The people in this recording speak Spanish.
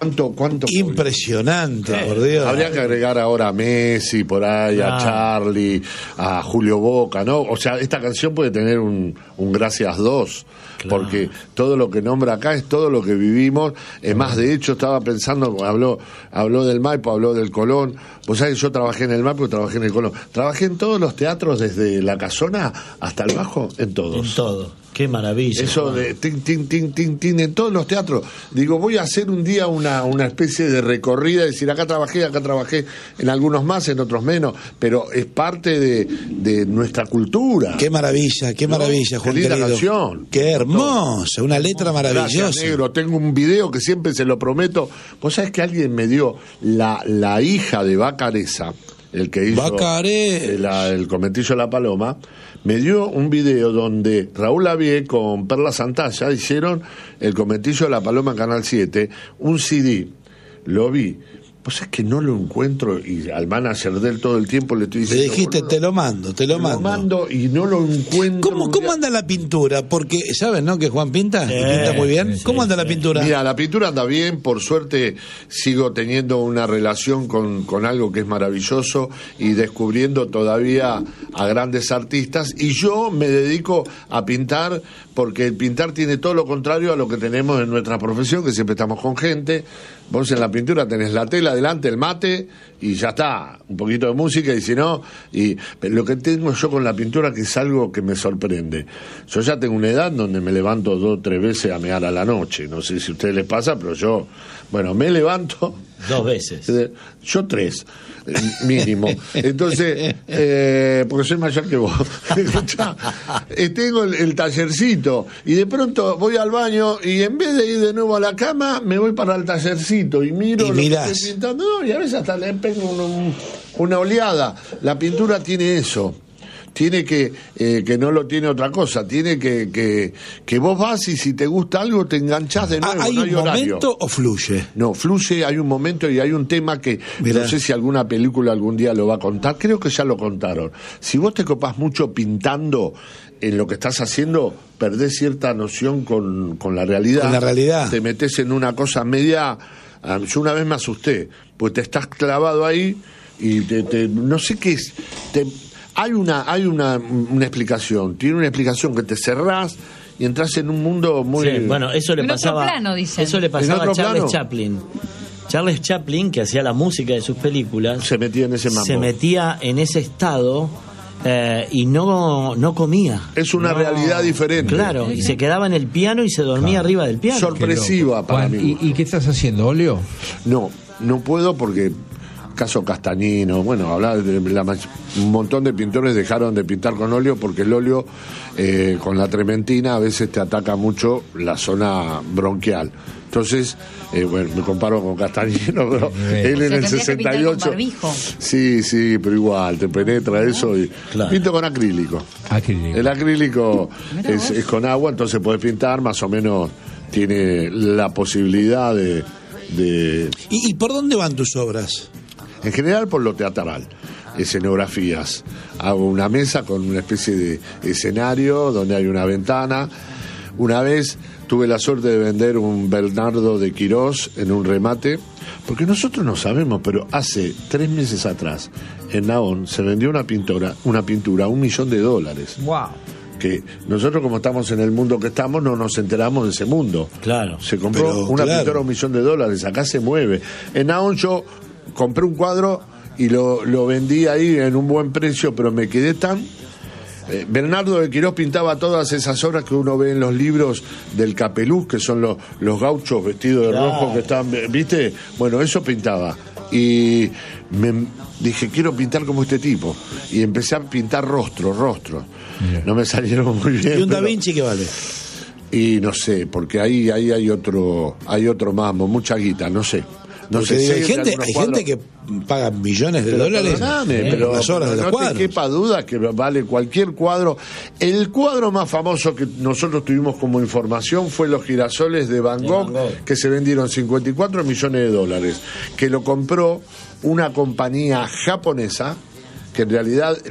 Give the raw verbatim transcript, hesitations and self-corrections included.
¿Cuánto, cuánto Impresionante, eh, por Dios. Habría que agregar ahora a Messi, por ahí, ah. a Charlie, a Julio Boca, ¿no? O sea, esta canción puede tener un, un gracias dos, claro. porque todo lo que nombra acá es todo lo que vivimos. Es más, de hecho, estaba pensando, habló, habló del Maipo, habló del Colón. Vos sabés, yo trabajé en el Maipo y trabajé en el Colón. Trabajé en todos los teatros, desde la Casona hasta el Bajo, en todos. En todo. Qué maravilla. Eso Juan. de tin, tin, tin, tin, tin, en todos los teatros. Digo, voy a hacer un día una, una especie de recorrida, decir, acá trabajé, acá trabajé, en algunos más, en otros menos, pero es parte de, de nuestra cultura. Qué maravilla, qué maravilla, ¿no? Juan Qué linda querido. canción. Qué hermosa, una letra maravillosa. Gracias, negro. Tengo un video que siempre se lo prometo. Vos sabés que alguien me dio la, la hija de Bacareza, el que hizo Bacaré. el, el Conventillo de la Paloma, me dio un video donde Raúl Lavie con Perla Santalla hicieron el Conventillo de la Paloma en Canal siete, un C D, lo vi. Pues es que no lo encuentro, y al manager de él todo el tiempo le estoy diciendo... Le dijiste, boludo, te lo mando, te lo te mando. lo mando y no lo encuentro. ¿Cómo, cómo anda la pintura? Porque, ¿saben, no, que Juan pinta? Sí, ¿Pinta muy bien? sí, ¿Cómo anda sí. la pintura? Mira, la pintura anda bien, por suerte sigo teniendo una relación con, con algo que es maravilloso y descubriendo todavía a grandes artistas, y yo me dedico a pintar porque el pintar tiene todo lo contrario a lo que tenemos en nuestra profesión, que siempre estamos con gente. Vos en la pintura tenés la tela delante, el mate, y ya está, un poquito de música, y si no, y lo que tengo yo con la pintura, que es algo que me sorprende. Yo ya tengo una edad donde me levanto dos o tres veces a mear a la noche, no sé si a ustedes les pasa, pero yo, bueno, me levanto... Dos veces. Yo tres, mínimo. Entonces, eh, porque soy mayor que vos. eh, tengo el, el tallercito, y de pronto voy al baño, y en vez de ir de nuevo a la cama, me voy para el tallercito y miro y lo mirás. que estoy pintando. No, y a veces hasta le pego un, un, una oleada. La pintura tiene eso. Tiene que, eh, que no lo tiene otra cosa, tiene que, que, que vos vas y si te gusta algo te enganchás de nuevo. ¿Hay no hay un horario. momento o fluye? No, fluye, hay un momento y hay un tema que Mirá. no sé si alguna película algún día lo va a contar, creo que ya lo contaron. Si vos te copás mucho pintando en lo que estás haciendo, perdés cierta noción con, con la realidad. Con la realidad. Te metés en una cosa media... Yo una vez me asusté, pues te estás clavado ahí y te, te no sé qué es... Te, Hay una hay una, una explicación, tiene una explicación que te cerrás y entras en un mundo muy... Sí, bueno, eso le En otro pasaba, plano, dicen. eso le pasaba ¿En a otro Charles plano? Chaplin. Charles Chaplin, que hacía la música de sus películas, Se metía en ese mambo. se metía en ese estado eh, y no, no comía. Es una No. realidad diferente. Claro, y se quedaba en el piano y se dormía Claro. arriba del piano. Sorpresiva para Juan, mí. ¿y, ¿y qué estás haciendo, óleo? No, no puedo porque... Caso Castañino, bueno, hablar de la, un montón de pintores dejaron de pintar con óleo porque el óleo eh, con la trementina a veces te ataca mucho la zona bronquial. Entonces, eh, bueno, me comparo con Castañino, pero él O en sea, el tendría que sesenta y pintar con ocho. barbijo. Sí, sí, pero igual, te penetra eso y Claro. pinto con acrílico. Acrílico. El acrílico es, es con agua, entonces puedes pintar, más o menos tiene la posibilidad de... de ¿Y, ¿Y por dónde van tus obras? En general por lo teatral, escenografías. Hago una mesa con una especie de escenario donde hay una ventana. Una vez tuve la suerte de vender un Bernardo de Quirós en un remate, porque nosotros no sabemos, pero hace tres meses atrás en Naón se vendió una pintura, una pintura a un millón de dólares. Wow. Que nosotros, como estamos en el mundo que estamos, no nos enteramos de ese mundo. Claro. Se compró Pero, una claro. pintura a un millón de dólares, acá se mueve. En Naón yo compré un cuadro y lo, lo vendí ahí en un buen precio, pero me quedé tan... Eh, Bernardo de Quirós pintaba todas esas obras que uno ve en los libros del Capeluz, que son los, los gauchos vestidos de Claro. rojo que están, ¿viste? Bueno, eso pintaba. Y me dije, quiero pintar como este tipo. Y empecé a pintar rostros, rostros. Bien. No me salieron muy bien. ¿Y un Da pero- Vinci qué vale? Y no sé, porque ahí, ahí hay otro, hay otro mambo, mucha guita, no sé. No Porque sé, digo, sé hay de gente, algunos hay cuadros- gente que paga millones de Pero dólares perdoname, en pero, las obras de pero los no cuadros. te quepa duda que vale cualquier cuadro. El cuadro más famoso que nosotros tuvimos como información fue Los girasoles de Van Gogh, Van Gogh. que se vendieron cincuenta y cuatro millones de dólares, que lo compró una compañía japonesa, que en realidad